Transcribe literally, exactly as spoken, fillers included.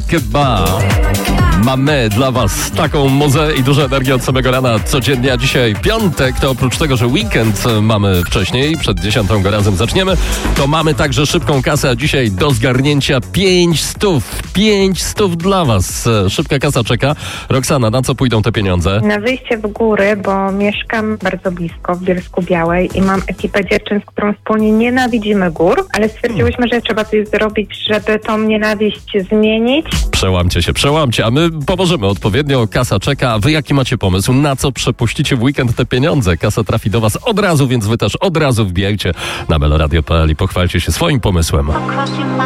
Makeba. Mamy dla was taką muzę i dużo energii od samego rana codziennie, a dzisiaj piątek, to oprócz tego, że weekend mamy wcześniej, przed dziesiątą go razem zaczniemy, to mamy także szybką kasę, a dzisiaj do zgarnięcia pięć stów. Pięć stów dla was. Szybka kasa czeka. Roxana, na co pójdą te pieniądze? Na wyjście w góry, bo mieszkam bardzo blisko w Bielsku Białej i mam ekipę dziewczyn, z którą wspólnie nienawidzimy gór, ale stwierdziłyśmy, że trzeba coś zrobić, żeby tą nienawiść zmienić. Przełamcie się, przełamcie, a my pomożemy odpowiednio. Kasa czeka. A wy jaki macie pomysł? Na co przepuścicie w weekend te pieniądze? Kasa trafi do was od razu, więc wy też od razu wbijajcie na meloradio kropka p l i pochwalcie się swoim pomysłem.